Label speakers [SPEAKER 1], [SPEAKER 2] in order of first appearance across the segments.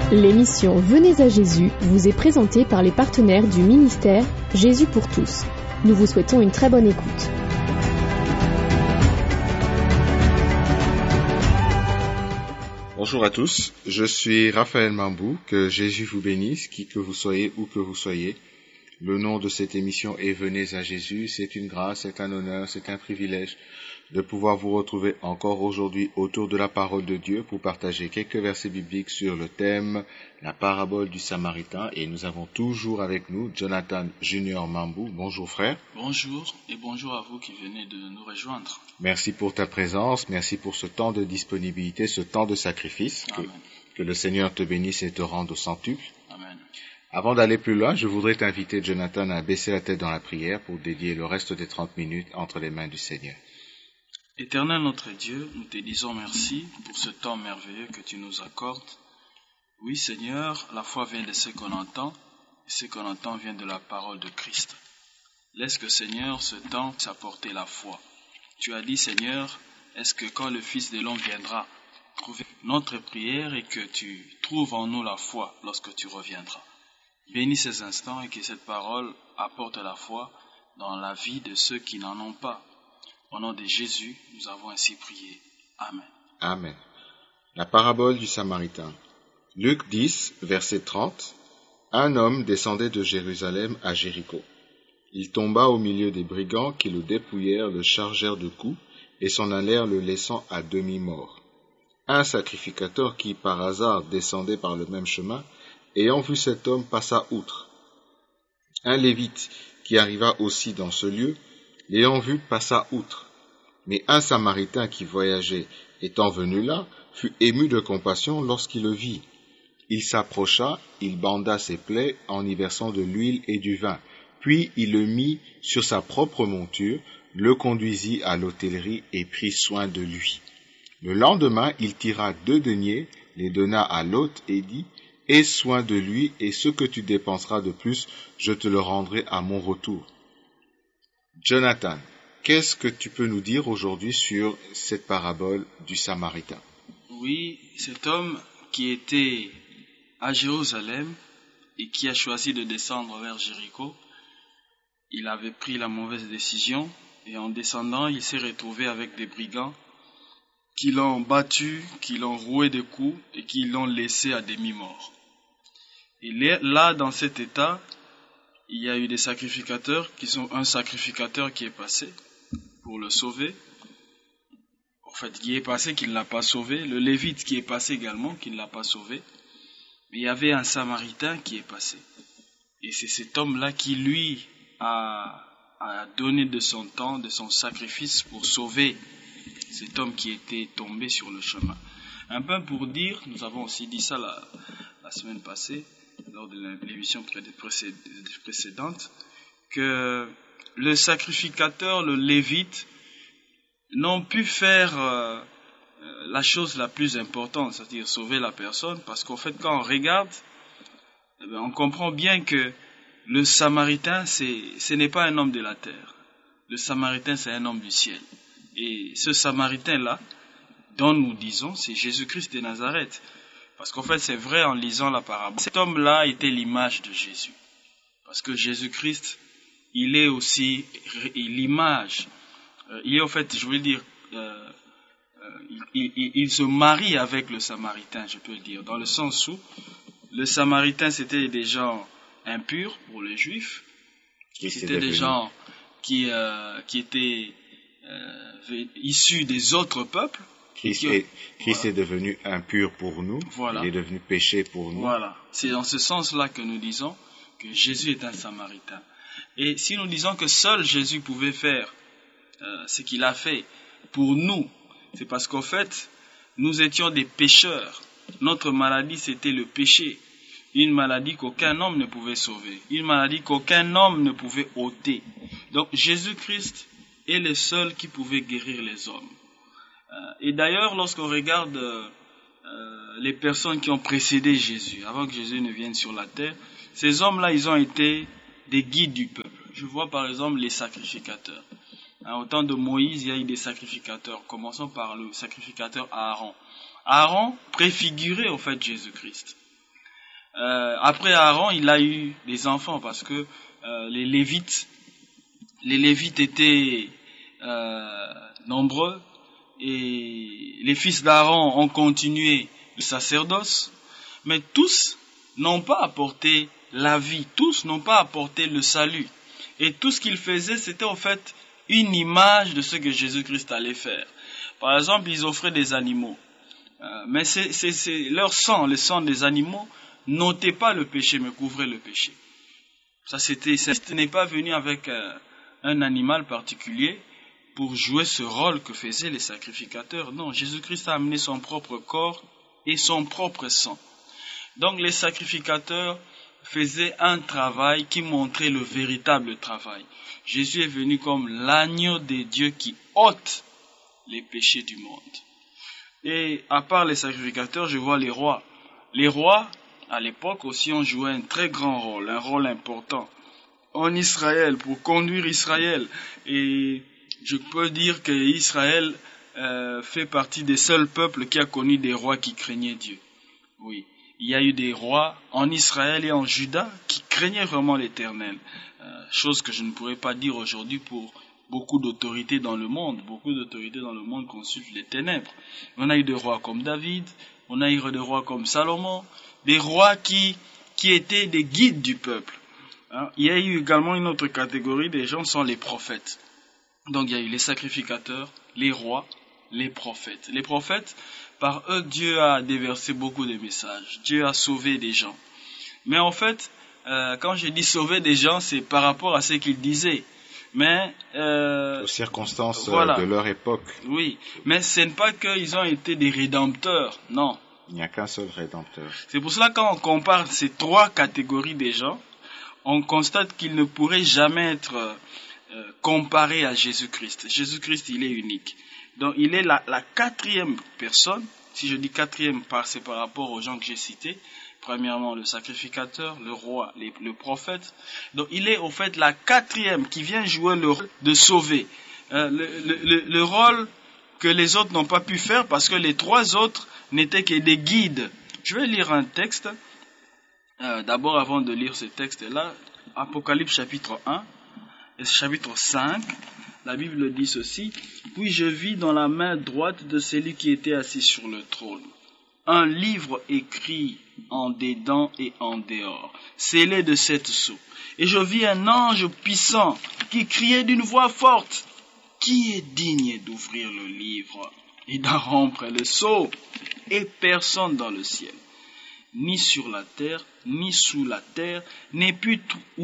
[SPEAKER 1] L'émission Venez à Jésus vous est présentée par les partenaires du ministère Jésus pour tous. Nous vous souhaitons une très bonne écoute.
[SPEAKER 2] Bonjour à tous, je suis Raphaël Mambou, que Jésus vous bénisse, qui que vous soyez, où que vous soyez. Le nom de cette émission est Venez à Jésus, c'est une grâce, c'est un honneur, c'est un privilège de pouvoir vous retrouver encore aujourd'hui autour de la parole de Dieu pour partager quelques versets bibliques sur le thème, la parabole du Samaritain. Et nous avons toujours avec nous Jonathan Junior Mambou. Bonjour frère.
[SPEAKER 3] Bonjour et bonjour à vous qui venez de nous rejoindre.
[SPEAKER 2] Merci pour ta présence, merci pour ce temps de disponibilité, ce temps de sacrifice. Que le Seigneur te bénisse et te rende au centuple.
[SPEAKER 3] Amen.
[SPEAKER 2] Avant d'aller plus loin, je voudrais t'inviter, Jonathan, à baisser la tête dans la prière pour dédier le reste des 30 minutes entre les mains du Seigneur.
[SPEAKER 3] Éternel notre Dieu, nous te disons merci pour ce temps merveilleux que tu nous accordes. Oui Seigneur, la foi vient de ce qu'on entend, et ce qu'on entend vient de la parole de Christ. Laisse que Seigneur, ce temps s'apporter la foi. Tu as dit Seigneur, est-ce que quand le Fils de l'homme viendra, trouver notre prière et que tu trouves en nous la foi lorsque tu reviendras. Bénis ces instants et que cette parole apporte la foi dans la vie de ceux qui n'en ont pas. Au nom de Jésus, nous avons ainsi prié. Amen.
[SPEAKER 2] Amen. La parabole du Samaritain. Luc 10, verset 30. Un homme descendait de Jérusalem à Jéricho. Il tomba au milieu des brigands qui le dépouillèrent, le chargèrent de coups et s'en allèrent le laissant à demi-mort. Un sacrificateur qui, par hasard, descendait par le même chemin, ayant vu cet homme, passa outre. Un lévite qui arriva aussi dans ce lieu, l'ayant vu, passa outre. Mais un Samaritain qui voyageait, étant venu là, fut ému de compassion lorsqu'il le vit. Il s'approcha, il banda ses plaies en y versant de l'huile et du vin. Puis il le mit sur sa propre monture, le conduisit à l'hôtellerie et prit soin de lui. Le lendemain, il tira 2 deniers, les donna à l'hôte et dit « Aie soin de lui, et ce que tu dépenseras de plus, je te le rendrai à mon retour. » Jonathan, qu'est-ce que tu peux nous dire aujourd'hui sur cette parabole du Samaritain?
[SPEAKER 3] Oui, cet homme qui était à Jérusalem et qui a choisi de descendre vers Jéricho, il avait pris la mauvaise décision et en descendant, il s'est retrouvé avec des brigands qui l'ont battu, qui l'ont roué de coups et qui l'ont laissé à demi-mort. Et là, dans cet état, il y a eu des sacrificateurs un sacrificateur qui est passé pour le sauver. En fait, qui est passé, qui ne l'a pas sauvé. Le lévite qui est passé également, qui ne l'a pas sauvé. Mais il y avait un Samaritain qui est passé. Et c'est cet homme-là qui, lui, a donné de son temps, de son sacrifice pour sauver cet homme qui était tombé sur le chemin. Un peu pour dire, nous avons aussi dit ça la semaine passée, lors de l'émission précédente, que le sacrificateur, le lévite, n'ont pu faire la chose la plus importante, c'est-à-dire sauver la personne, parce qu'en fait, quand on regarde, on comprend bien que le Samaritain, ce n'est pas un homme de la terre. Le Samaritain, c'est un homme du ciel. Et ce Samaritain-là, dont nous disons, c'est Jésus-Christ de Nazareth. Parce qu'en fait, c'est vrai en lisant la parabole. Cet homme-là était l'image de Jésus. Parce que Jésus-Christ, il est aussi l'image. Il est en fait, je veux dire, il se marie avec le Samaritain, je peux le dire. Dans le sens où le Samaritain, c'était des gens impurs pour les Juifs. C'était des gens qui étaient issus des autres peuples.
[SPEAKER 2] Christ est devenu impur pour nous, voilà. Il est devenu péché pour nous.
[SPEAKER 3] Voilà, c'est dans ce sens-là que nous disons que Jésus est un Samaritain. Et si nous disons que seul Jésus pouvait faire ce qu'il a fait pour nous, c'est parce qu'en fait, nous étions des pécheurs. Notre maladie, c'était le péché. Une maladie qu'aucun homme ne pouvait sauver. Une maladie qu'aucun homme ne pouvait ôter. Donc Jésus-Christ est le seul qui pouvait guérir les hommes. Et d'ailleurs, lorsqu'on regarde les personnes qui ont précédé Jésus, avant que Jésus ne vienne sur la terre, ces hommes-là, ils ont été des guides du peuple. Je vois par exemple les sacrificateurs. Au temps de Moïse, il y a eu des sacrificateurs. Commençons par le sacrificateur Aaron. Aaron préfigurait en fait Jésus-Christ. Après Aaron, il a eu des enfants parce que les Lévites étaient nombreux et les fils d'Aaron ont continué le sacerdoce, mais tous n'ont pas apporté la vie, tous n'ont pas apporté le salut. Et tout ce qu'ils faisaient, c'était en fait une image de ce que Jésus-Christ allait faire. Par exemple, ils offraient des animaux. Mais c'est leur sang, le sang des animaux, n'ôtait pas le péché, mais couvrait le péché. Ce n'est pas venu avec un animal particulier pour jouer ce rôle que faisaient les sacrificateurs. Non, Jésus-Christ a amené son propre corps et son propre sang. Donc les sacrificateurs faisaient un travail qui montrait le véritable travail. Jésus est venu comme l'agneau de Dieu qui ôte les péchés du monde. Et à part les sacrificateurs, je vois les rois. Les rois, à l'époque aussi, ont joué un très grand rôle, un rôle important en Israël, pour conduire Israël. Et je peux dire que Israël fait partie des seuls peuples qui a connu des rois qui craignaient Dieu. Oui, il y a eu des rois en Israël et en Juda qui craignaient vraiment l'Éternel. Chose que je ne pourrais pas dire aujourd'hui pour beaucoup d'autorités dans le monde. Beaucoup d'autorités dans le monde consultent les ténèbres. On a eu des rois comme David, on a eu des rois comme Salomon, des rois qui étaient des guides du peuple. Il y a eu également une autre catégorie des gens, sont les prophètes. Donc il y a eu les sacrificateurs, les rois, les prophètes. Les prophètes, par eux, Dieu a déversé beaucoup de messages. Dieu a sauvé des gens. Mais en fait, quand je dis sauver des gens, c'est par rapport à ce qu'ils disaient. Mais
[SPEAKER 2] aux circonstances
[SPEAKER 3] voilà.
[SPEAKER 2] De leur époque.
[SPEAKER 3] Oui, mais ce n'est pas qu'ils ont été des rédempteurs, non.
[SPEAKER 2] Il n'y a qu'un seul rédempteur.
[SPEAKER 3] C'est pour cela que quand on compare ces trois catégories des gens, on constate qu'ils ne pourraient jamais être comparés à Jésus-Christ. Jésus-Christ, il est unique. Donc il est la quatrième personne. Si je dis quatrième, c'est par rapport aux gens que j'ai cités. Premièrement, le sacrificateur, le roi, le prophète. Donc, il est au fait la quatrième qui vient jouer le rôle de sauver. Le rôle que les autres n'ont pas pu faire parce que les trois autres n'étaient que des guides. Je vais lire un texte. D'abord, avant de lire ce texte-là, Apocalypse chapitre 1 et chapitre 5. La Bible dit ceci. Puis je vis dans la main droite de celui qui était assis sur le trône un livre écrit en dedans et en dehors, scellé de 7 sceaux. Et je vis un ange puissant qui criait d'une voix forte, « Qui est digne d'ouvrir le livre et d'en rompre le sceau ?» Et personne dans le ciel, ni sur la terre, ni sous la terre, n'ait pu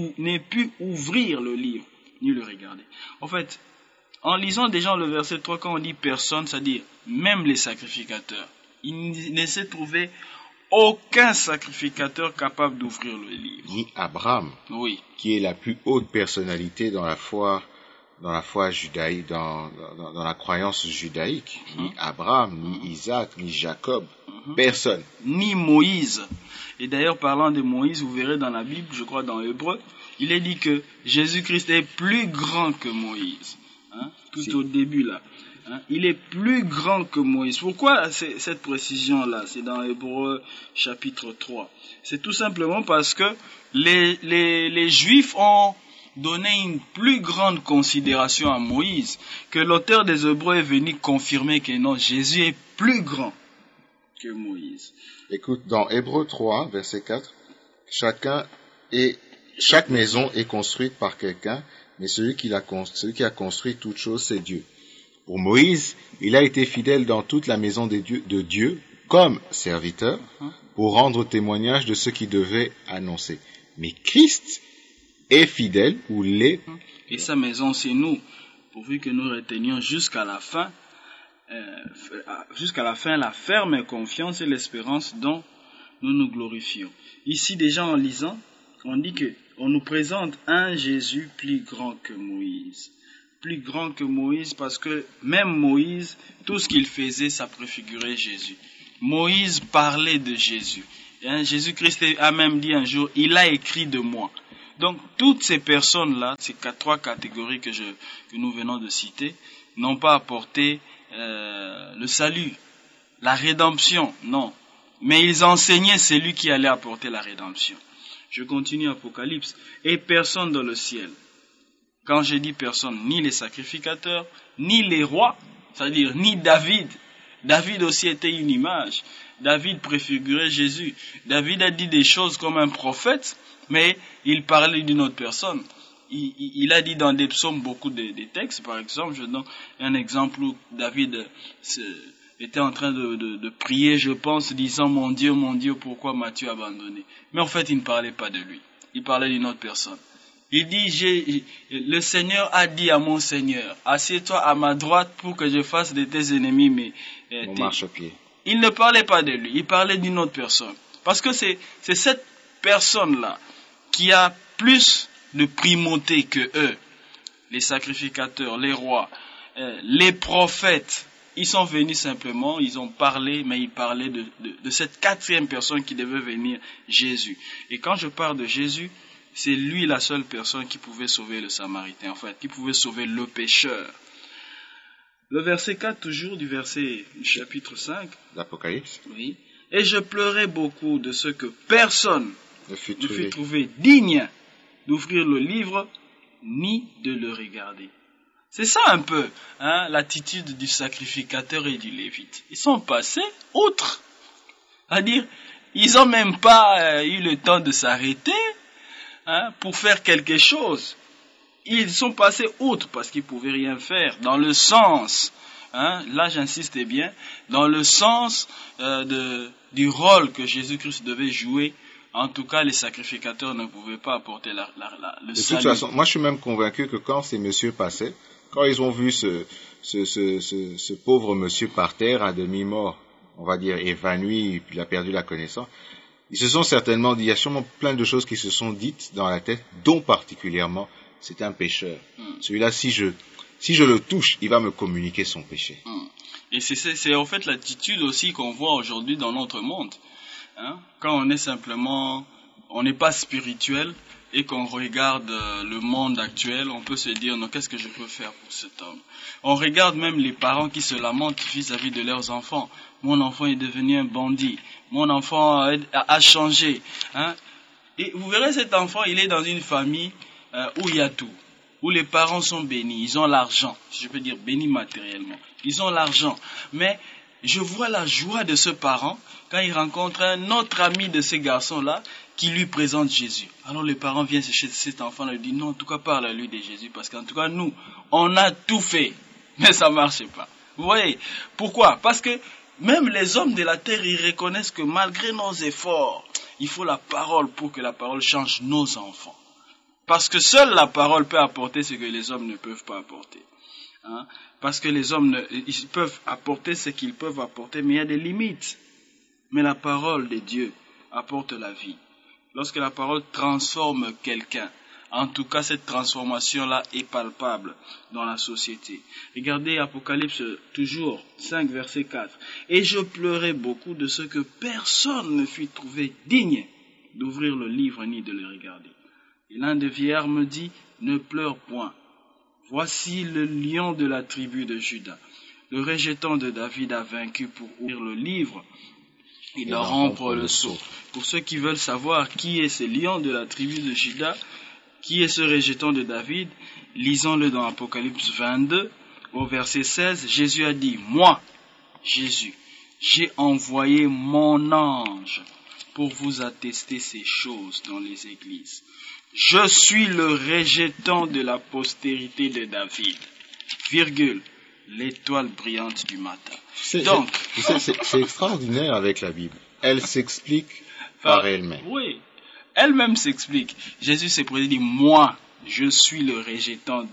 [SPEAKER 3] ouvrir le livre, ni le regarder. En fait, en lisant déjà le verset 3, quand on dit personne, c'est-à-dire même les sacrificateurs, il ne s'est trouvé aucun sacrificateur capable d'ouvrir le livre.
[SPEAKER 2] Ni Abraham,
[SPEAKER 3] oui,
[SPEAKER 2] qui est la plus haute personnalité dans la foi judaïque, dans la croyance judaïque. Ni Abraham, ni Isaac, ni Jacob, personne.
[SPEAKER 3] Ni Moïse. Et d'ailleurs, parlant de Moïse, vous verrez dans la Bible, je crois dans Hébreu, il est dit que Jésus-Christ est plus grand que Moïse. Au début là. Il est plus grand que Moïse. Pourquoi cette précision-là? C'est dans Hébreux chapitre 3. C'est tout simplement parce que les Juifs ont donné une plus grande considération à Moïse, que l'auteur des Hébreux est venu confirmer que non, Jésus est plus grand que Moïse.
[SPEAKER 2] Écoute, dans Hébreux 3, verset 4, chaque maison est construite par quelqu'un, mais celui qui a construit toute chose, c'est Dieu. Pour Moïse, il a été fidèle dans toute la maison de Dieu comme serviteur pour rendre témoignage de ce qu'il devait annoncer. Mais Christ est fidèle ou l'est.
[SPEAKER 3] Et sa maison, c'est nous, pourvu que nous retenions jusqu'à la fin la ferme confiance et l'espérance dont nous nous glorifions. Ici, déjà en lisant, on dit qu'on nous présente un Jésus plus grand que Moïse. Plus grand que Moïse parce que même Moïse, tout ce qu'il faisait, ça préfigurait Jésus. Moïse parlait de Jésus. Jésus-Christ a même dit un jour, il a écrit de moi. Donc toutes ces personnes-là, ces trois catégories que nous venons de citer, n'ont pas apporté le salut, la rédemption, non. mais ils enseignaient celui qui allait apporter la rédemption. Je continue Apocalypse. Et personne dans le ciel. Quand je dis personne, ni les sacrificateurs, ni les rois, c'est-à-dire ni David. David aussi était une image. David préfigurait Jésus. David a dit des choses comme un prophète, mais il parlait d'une autre personne. Il a dit dans des psaumes beaucoup de textes. Par exemple, je donne un exemple où David était en train de prier, je pense, disant « Mon Dieu, pourquoi m'as-tu abandonné ?» Mais en fait, il ne parlait pas de lui. Il parlait d'une autre personne. Il dit « Le Seigneur a dit à mon Seigneur, assieds-toi à ma droite pour que je fasse de tes ennemis
[SPEAKER 2] mon marchepied. »
[SPEAKER 3] Il ne parlait pas de lui, il parlait d'une autre personne. Parce que c'est cette personne-là qui a plus de primauté que eux, les sacrificateurs, les rois, les prophètes. Ils sont venus simplement, ils ont parlé, mais ils parlaient de cette quatrième personne qui devait venir, Jésus. Et quand je parle de Jésus, c'est lui la seule personne qui pouvait sauver le Samaritain, en fait, qui pouvait sauver le pécheur. Le verset 4, toujours du verset du chapitre 5.
[SPEAKER 2] L'Apocalypse.
[SPEAKER 3] Oui. Et je pleurais beaucoup de ce que personne
[SPEAKER 2] ne fut
[SPEAKER 3] trouvé digne d'ouvrir le livre, ni de le regarder. C'est ça un peu, l'attitude du sacrificateur et du lévite. Ils sont passés outre. C'est-à-dire, ils n'ont même pas eu le temps de s'arrêter pour faire quelque chose. Ils sont passés outre parce qu'ils ne pouvaient rien faire. Dans le sens, là j'insiste bien, dans le sens du rôle que Jésus-Christ devait jouer. En tout cas, les sacrificateurs ne pouvaient pas apporter le salut.
[SPEAKER 2] De toute façon, moi je suis même convaincu que quand ces messieurs passaient, quand ils ont vu ce pauvre monsieur par terre, à demi-mort, on va dire évanoui, puis il a perdu la connaissance, ils se sont certainement dit, il y a sûrement plein de choses qui se sont dites dans la tête, dont particulièrement, c'est un pécheur. Celui-là, si je le touche, il va me communiquer son péché.
[SPEAKER 3] Et c'est en fait l'attitude aussi qu'on voit aujourd'hui dans notre monde. Quand on est simplement, on n'est pas spirituel, et qu'on regarde le monde actuel, on peut se dire, non, qu'est-ce que je peux faire pour cet homme? On regarde même les parents qui se lamentent vis-à-vis de leurs enfants. Mon enfant est devenu un bandit. Mon enfant a changé. Et vous verrez, cet enfant, il est dans une famille où il y a tout. Où les parents sont bénis. Ils ont l'argent. Je peux dire bénis matériellement. Ils ont l'argent. Mais je vois la joie de ce parent quand il rencontre un autre ami de ces garçons-là qui lui présente Jésus. Alors les parents viennent chez cet enfant et lui disent, non, en tout cas, parle à lui de Jésus, parce qu'en tout cas, nous, on a tout fait, mais ça ne marche pas. Vous voyez, pourquoi? Parce que même les hommes de la terre, ils reconnaissent que malgré nos efforts, il faut la parole pour que la parole change nos enfants. Parce que seule la parole peut apporter ce que les hommes ne peuvent pas apporter. Parce que les hommes, ils peuvent apporter ce qu'ils peuvent apporter, mais il y a des limites. Mais la parole de Dieu apporte la vie. Lorsque la parole transforme quelqu'un, en tout cas cette transformation-là est palpable dans la société. Regardez Apocalypse toujours 5 verset 4. Et je pleurais beaucoup de ce que personne ne fut trouvé digne d'ouvrir le livre ni de le regarder. Et l'un des vieillards me dit, ne pleure point. Voici le lion de la tribu de Juda. Le rejeton de David a vaincu pour ouvrir le livre et de rompre le sceau. Pour ceux qui veulent savoir qui est ce lion de la tribu de Juda, qui est ce rejeton de David, lisons-le dans Apocalypse 22, au verset 16, Jésus a dit, moi, Jésus, j'ai envoyé mon ange pour vous attester ces choses dans les églises. Je suis le rejeton de la postérité de David, virgule, l'étoile brillante du matin.
[SPEAKER 2] C'est extraordinaire avec la Bible. Elle s'explique par elle-même.
[SPEAKER 3] Oui, elle-même s'explique. Jésus s'est présenté, moi, je suis le rejeton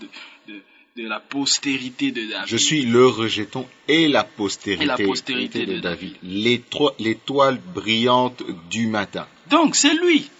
[SPEAKER 3] de la postérité de David.
[SPEAKER 2] Je suis le rejeton et la postérité de David. L'étoile brillante du matin.
[SPEAKER 3] Donc, c'est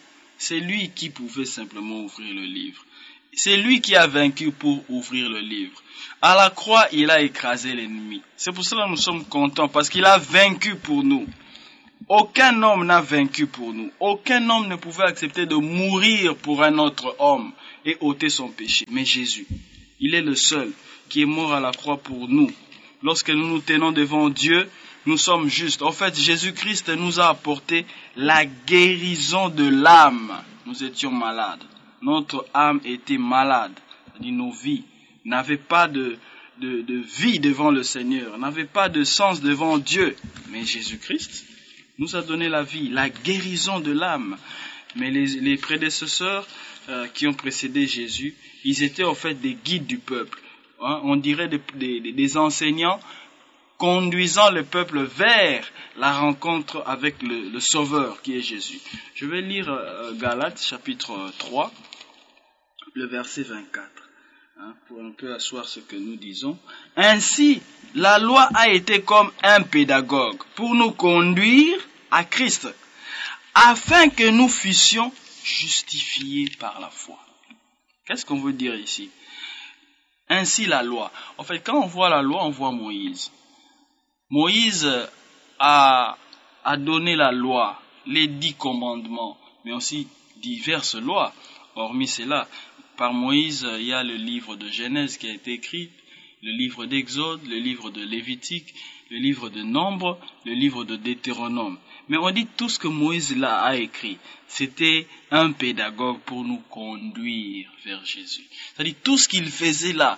[SPEAKER 3] lui qui pouvait simplement ouvrir le livre. C'est lui qui a vaincu pour ouvrir le livre. À la croix, il a écrasé l'ennemi. C'est pour cela que nous sommes contents, parce qu'il a vaincu pour nous. Aucun homme n'a vaincu pour nous. Aucun homme ne pouvait accepter de mourir pour un autre homme et ôter son péché. Mais Jésus, il est le seul qui est mort à la croix pour nous. Lorsque nous nous tenons devant Dieu, nous sommes justes. En fait, Jésus-Christ nous a apporté la guérison de l'âme. Nous étions malades. Notre âme était malade. C'est-à-dire nos vies n'avaient pas de vie devant le Seigneur, n'avaient pas de sens devant Dieu. Mais Jésus-Christ nous a donné la vie, la guérison de l'âme. Mais les prédécesseurs qui ont précédé Jésus, ils étaient en fait des guides du peuple. On dirait des enseignants conduisant le peuple vers la rencontre avec le Sauveur qui est Jésus. Je vais lire Galates chapitre 3, le verset 24, pour un peu asseoir ce que nous disons. Ainsi, la loi a été comme un pédagogue pour nous conduire à Christ, afin que nous fussions justifiés par la foi. Qu'est-ce qu'on veut dire ici? Ainsi la loi. En fait, quand on voit la loi, on voit Moïse. Moïse a donné la loi, les 10 commandements, mais aussi diverses lois. Hormis cela, par Moïse, il y a le livre de Genèse qui a été écrit, le livre d'Exode, le livre de Lévitique, le livre de Nombre, le livre de Deutéronome. Mais on dit tout ce que Moïse là a écrit, c'était un pédagogue pour nous conduire vers Jésus. C'est-à-dire tout ce qu'il faisait là,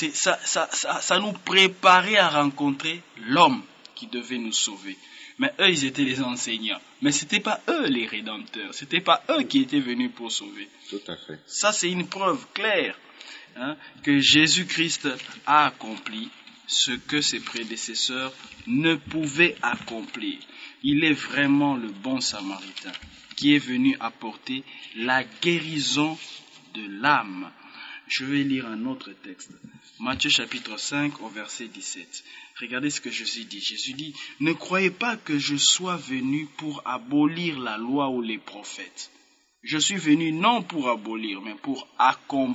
[SPEAKER 3] ça nous préparait à rencontrer l'homme qui devait nous sauver. Mais eux, ils étaient les enseignants. Mais c'était pas eux les rédempteurs. C'était pas eux qui étaient venus pour sauver.
[SPEAKER 2] Tout à fait.
[SPEAKER 3] Ça, c'est une preuve claire que Jésus-Christ a accompli ce que ses prédécesseurs ne pouvaient accomplir. Il est vraiment le bon samaritain qui est venu apporter la guérison de l'âme. Je vais lire un autre texte. Matthieu chapitre 5 au verset 17. Regardez ce que Jésus dit. Jésus dit, « Ne croyez pas que je sois venu pour abolir la loi ou les prophètes. Je suis venu non pour abolir, mais pour accomplir. »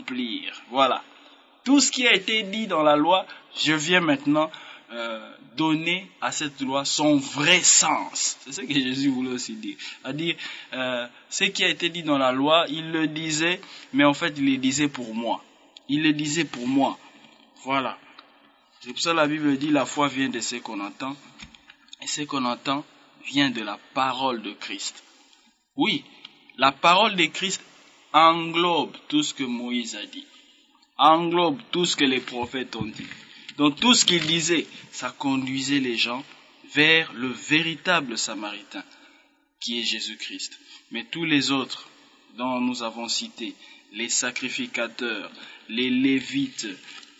[SPEAKER 3] Voilà. Tout ce qui a été dit dans la loi, je viens maintenant donner à cette loi son vrai sens. C'est ce que Jésus voulait aussi dire. C'est-à-dire, ce qui a été dit dans la loi, il le disait, mais en fait, il le disait pour moi. Il le disait pour moi. Voilà. C'est pour ça que la Bible dit, la foi vient de ce qu'on entend, et ce qu'on entend vient de la parole de Christ. Oui, la parole de Christ englobe tout ce que Moïse a dit, englobe tout ce que les prophètes ont dit. Donc tout ce qu'il disait, ça conduisait les gens vers le véritable samaritain, qui est Jésus-Christ. Mais tous les autres dont nous avons cité, les sacrificateurs, les lévites,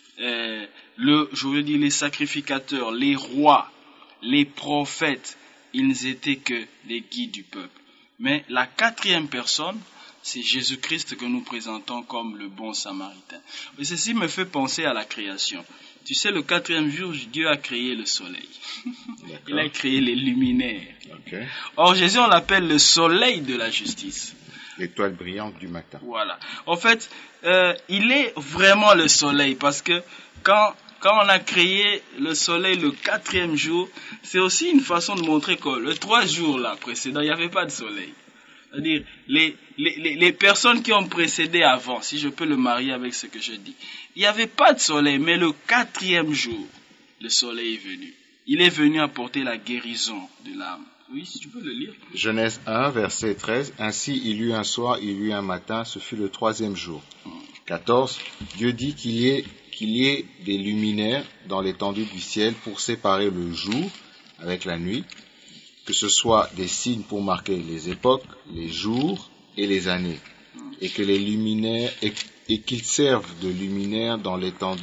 [SPEAKER 3] les sacrificateurs, les rois, les prophètes, ils n'étaient que les guides du peuple. Mais la 4e personne, c'est Jésus-Christ que nous présentons comme le bon samaritain. Et ceci me fait penser à la création. Tu sais, le 4e jour, Dieu a créé le soleil. Il a créé les luminaires. Okay. Or, Jésus, on l'appelle le soleil de la justice.
[SPEAKER 2] L'étoile brillante du matin.
[SPEAKER 3] Voilà. En fait, il est vraiment le soleil parce que quand on a créé le soleil le 4e jour, c'est aussi une façon de montrer que le 3 jours là précédent, il n'y avait pas de soleil. C'est-à-dire, les personnes qui ont précédé avant, si je peux le marier avec ce que je dis, il n'y avait pas de soleil, mais le 4e jour, le soleil est venu. Il est venu apporter la guérison de l'âme. Oui, si tu peux le lire.
[SPEAKER 2] Genèse 1, verset 13. Ainsi, il y eut un soir, il y eut un matin, ce fut le 3e jour. 14. Dieu dit qu'il y ait des luminaires dans l'étendue du ciel pour séparer le jour avec la nuit, que ce soit des signes pour marquer les époques, les jours et les années, et que les luminaires et qu'ils servent de luminaires dans l'étendue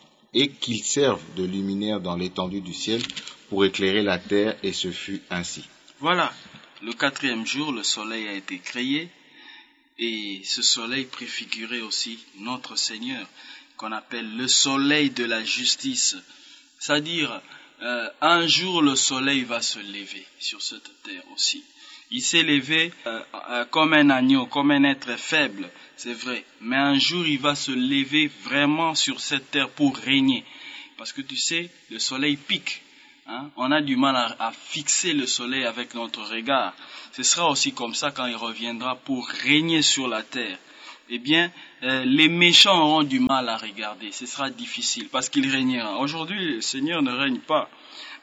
[SPEAKER 2] du ciel pour éclairer la terre, et ce fut ainsi.
[SPEAKER 3] Voilà, le 4e jour, le soleil a été créé, et ce soleil préfigurait aussi notre Seigneur, qu'on appelle le soleil de la justice. C'est-à-dire, un jour le soleil va se lever sur cette terre aussi. Il s'est levé comme un agneau, comme un être faible, c'est vrai. Mais un jour il va se lever vraiment sur cette terre pour régner. Parce que tu sais, le soleil pique. On a du mal à fixer le soleil avec notre regard. Ce sera aussi comme ça quand il reviendra pour régner sur la terre. Eh bien, les méchants auront du mal à regarder. Ce sera difficile parce qu'il régnera. Aujourd'hui, le Seigneur ne règne pas.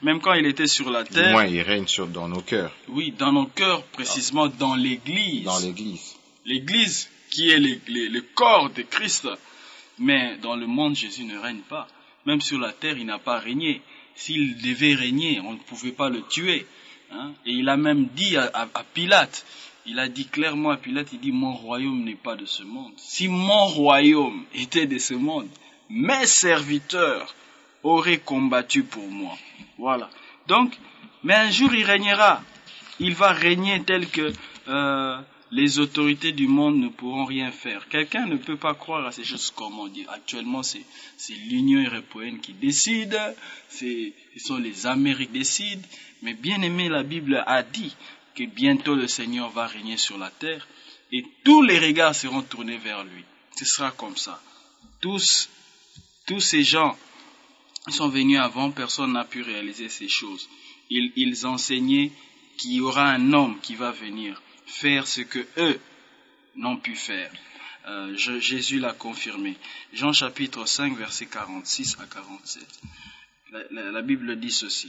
[SPEAKER 3] Même quand il était sur la terre.
[SPEAKER 2] Du moins, il règne dans nos cœurs.
[SPEAKER 3] Oui, dans nos cœurs, précisément dans l'Église.
[SPEAKER 2] Dans l'Église.
[SPEAKER 3] L'Église qui est le corps de Christ. Mais dans le monde, Jésus ne règne pas. Même sur la terre, il n'a pas régné. S'il devait régner, on ne pouvait pas le tuer. Hein? Et il a même dit à Pilate, il a dit clairement à Pilate, il dit, mon royaume n'est pas de ce monde. Si mon royaume était de ce monde, mes serviteurs auraient combattu pour moi. Voilà. Donc, mais un jour il régnera. Il va régner tel que les autorités du monde ne pourront rien faire. Quelqu'un ne peut pas croire à ces choses, comme on dit. Actuellement, c'est l'Union européenne qui décide, ce sont les Amériques qui décident. Mais bien aimé, la Bible a dit que bientôt le Seigneur va régner sur la terre et tous les regards seront tournés vers lui. Ce sera comme ça. Tous ces gens sont venus avant, personne n'a pu réaliser ces choses. Ils enseignaient qu'il y aura un homme qui va venir faire ce que eux n'ont pu faire. Jésus l'a confirmé. Jean chapitre 5, versets 46 à 47. La Bible dit ceci.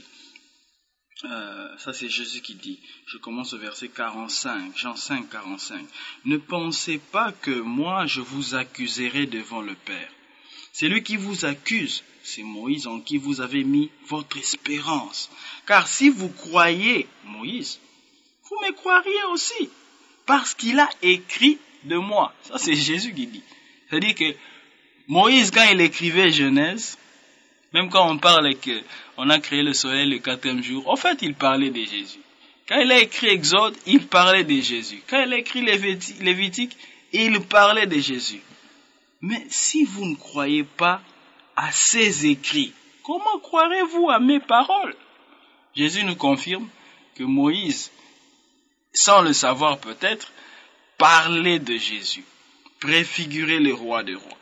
[SPEAKER 3] Ça c'est Jésus qui dit. Je commence au verset 45, Jean 5, 45. Ne pensez pas que moi je vous accuserai devant le Père. Celui qui vous accuse, c'est Moïse en qui vous avez mis votre espérance. Car si vous croyez Moïse, vous me croiriez aussi, parce qu'il a écrit de moi. Ça, c'est Jésus qui dit. C'est-à-dire que Moïse, quand il écrivait Genèse, même quand on parle qu'on a créé le soleil le 4e jour, en fait, il parlait de Jésus. Quand il a écrit Exode, il parlait de Jésus. Quand il a écrit Lévitique, il parlait de Jésus. Mais si vous ne croyez pas à ces écrits, comment croirez-vous à mes paroles? Jésus nous confirme que Moïse, sans le savoir peut-être, parlait de Jésus, préfigurait le roi des rois.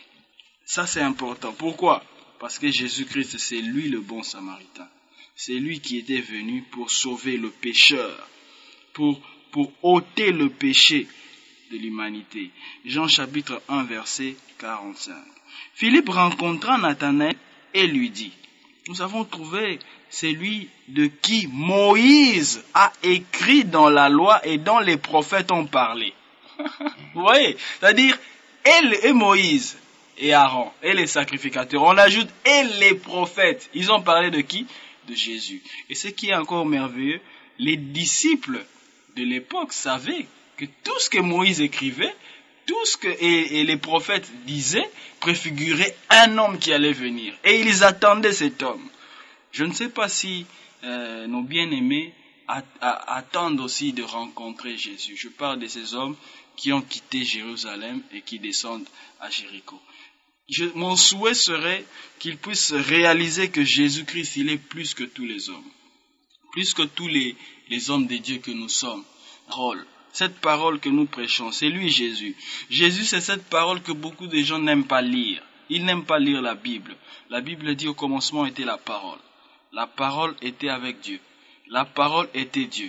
[SPEAKER 3] Ça c'est important. Pourquoi? Parce que Jésus-Christ, c'est lui le bon samaritain. C'est lui qui était venu pour sauver le pécheur, pour ôter le péché de l'humanité. Jean chapitre 1 verset 45. Philippe rencontra Nathanaël et lui dit, nous avons trouvé celui de qui Moïse a écrit dans la loi et dont les prophètes ont parlé. Vous voyez, c'est-à-dire, et Moïse et Aaron et les sacrificateurs, on ajoute et les prophètes, ils ont parlé de qui? De Jésus. Et ce qui est encore merveilleux, les disciples de l'époque savaient que tout ce que Moïse écrivait, tout ce que et les prophètes disaient, préfigurait un homme qui allait venir. Et ils attendaient cet homme. Je ne sais pas si nos bien-aimés attendent aussi de rencontrer Jésus. Je parle de ces hommes qui ont quitté Jérusalem et qui descendent à Jéricho. Mon souhait serait qu'ils puissent réaliser que Jésus-Christ, il est plus que tous les hommes. Plus que tous les hommes de Dieu que nous sommes. Cette parole que nous prêchons, c'est lui Jésus. Jésus, c'est cette parole que beaucoup de gens n'aiment pas lire. Ils n'aiment pas lire la Bible. La Bible dit au commencement était la parole. La parole était avec Dieu. La parole était Dieu.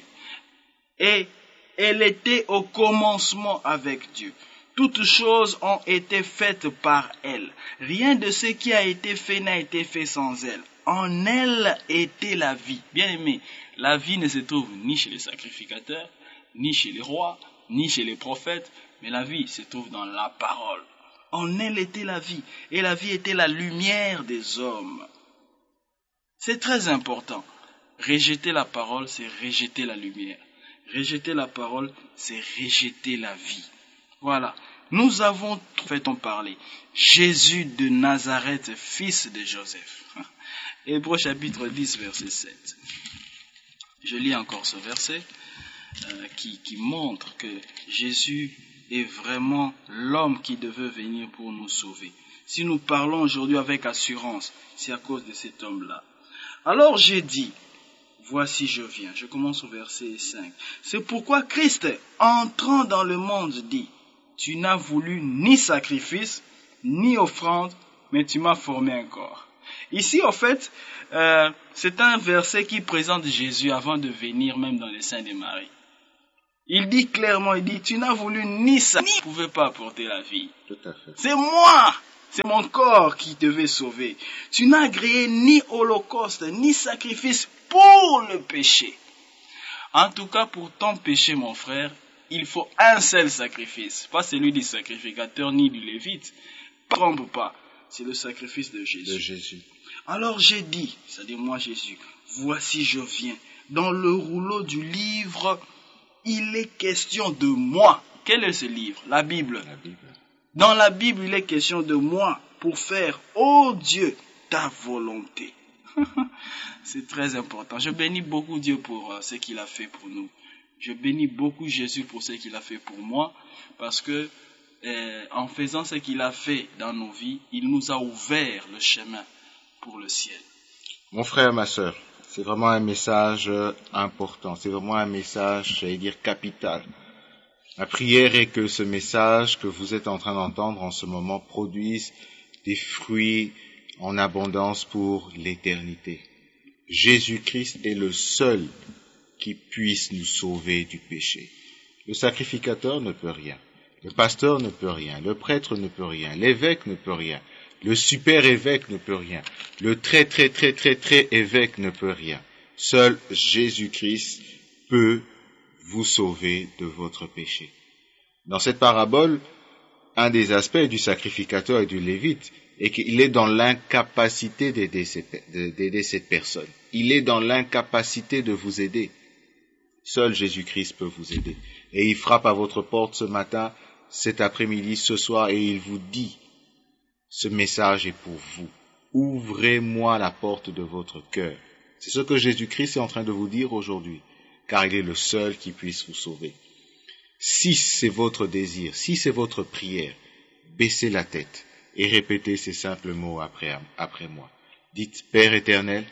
[SPEAKER 3] Et elle était au commencement avec Dieu. Toutes choses ont été faites par elle. Rien de ce qui a été fait n'a été fait sans elle. En elle était la vie. Bien aimé, la vie ne se trouve ni chez les sacrificateurs, ni chez les rois, ni chez les prophètes, mais la vie se trouve dans la parole. En elle était la vie, et la vie était la lumière des hommes. C'est très important. Rejeter la parole, c'est rejeter la lumière. Rejeter la parole, c'est rejeter la vie. Voilà. Nous avons fait en parler. Jésus de Nazareth, fils de Joseph. Hébreux chapitre 10, verset 7. Je lis encore ce verset qui montre que Jésus est vraiment l'homme qui devait venir pour nous sauver. Si nous parlons aujourd'hui avec assurance, c'est à cause de cet homme-là. Alors j'ai dit, voici je viens. Je commence au verset 5. C'est pourquoi Christ, entrant dans le monde, dit, tu n'as voulu ni sacrifice, ni offrande, mais tu m'as formé un corps. Ici, en fait, c'est un verset qui présente Jésus avant de venir même dans les seins de Marie. Il dit clairement, il dit, tu n'as voulu ni ça, ni ne pouvais pas apporter la vie.
[SPEAKER 2] Tout à fait.
[SPEAKER 3] C'est moi. C'est mon corps qui devait sauver. Tu n'as agréé ni holocauste, ni sacrifice pour le péché. En tout cas, pour ton péché, mon frère, il faut un seul sacrifice. Pas celui du sacrificateur ni du lévite. Ne trompe pas. C'est le sacrifice de Jésus. Alors j'ai dit, c'est-à-dire moi Jésus, voici je viens. Dans le rouleau du livre, il est question de moi. Quel est ce livre? La Bible. Dans la Bible, il est question de moi pour faire, ô Dieu, ta volonté. C'est très important. Je bénis beaucoup Dieu pour ce qu'il a fait pour nous. Je bénis beaucoup Jésus pour ce qu'il a fait pour moi, parce que en faisant ce qu'il a fait dans nos vies, il nous a ouvert le chemin pour le ciel.
[SPEAKER 2] Mon frère, ma sœur, c'est vraiment un message important. C'est vraiment un message, j'allais dire, capital. Ma prière est que ce message que vous êtes en train d'entendre en ce moment produise des fruits en abondance pour l'éternité. Jésus-Christ est le seul qui puisse nous sauver du péché. Le sacrificateur ne peut rien. Le pasteur ne peut rien. Le prêtre ne peut rien. L'évêque ne peut rien. Le super évêque ne peut rien. Le très évêque ne peut rien. Seul Jésus-Christ peut vous sauver de votre péché. Dans cette parabole, un des aspects du sacrificateur et du lévite est qu'il est dans l'incapacité d'aider cette personne. Il est dans l'incapacité de vous aider. Seul Jésus-Christ peut vous aider. Et il frappe à votre porte ce matin, cet après-midi, ce soir, et il vous dit, ce message est pour vous. Ouvrez-moi la porte de votre cœur. C'est ce que Jésus-Christ est en train de vous dire aujourd'hui, car il est le seul qui puisse vous sauver. Si c'est votre désir, si c'est votre prière, baissez la tête et répétez ces simples mots après moi. Dites, Père éternel,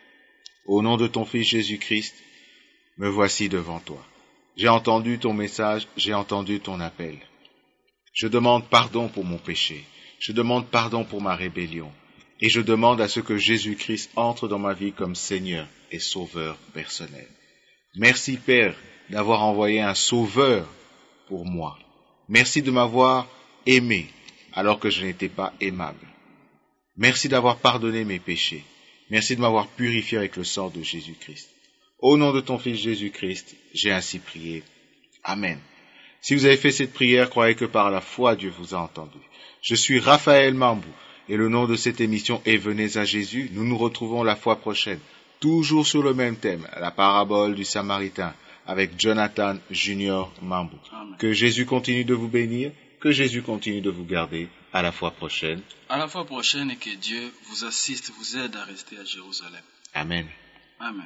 [SPEAKER 2] au nom de ton Fils Jésus-Christ, me voici devant toi. J'ai entendu ton message, j'ai entendu ton appel. Je demande pardon pour mon péché. Je demande pardon pour ma rébellion. Et je demande à ce que Jésus-Christ entre dans ma vie comme Seigneur et Sauveur personnel. Merci Père d'avoir envoyé un Sauveur pour moi. Merci de m'avoir aimé alors que je n'étais pas aimable. Merci d'avoir pardonné mes péchés. Merci de m'avoir purifié avec le sang de Jésus-Christ. Au nom de ton Fils Jésus-Christ, j'ai ainsi prié. Amen. Si vous avez fait cette prière, croyez que par la foi, Dieu vous a entendu. Je suis Raphaël Mambou et le nom de cette émission est Venez à Jésus. Nous nous retrouvons la fois prochaine, toujours sur le même thème, la parabole du Samaritain, avec Jonathan Junior Mambou.
[SPEAKER 3] Amen.
[SPEAKER 2] Que Jésus continue de vous bénir, que Jésus continue de vous garder. À la fois prochaine.
[SPEAKER 3] À la fois prochaine et que Dieu vous assiste, vous aide à rester à Jérusalem.
[SPEAKER 2] Amen.
[SPEAKER 3] Amen.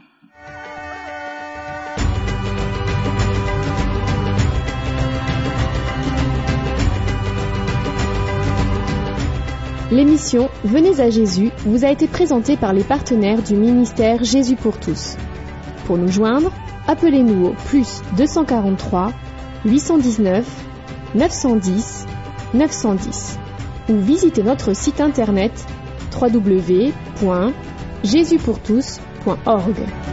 [SPEAKER 1] L'émission Venez à Jésus vous a été présentée par les partenaires du ministère Jésus pour tous. Pour nous joindre, appelez-nous au +243 819 910 910 ou visitez notre site internet www.jesuspourtous.org.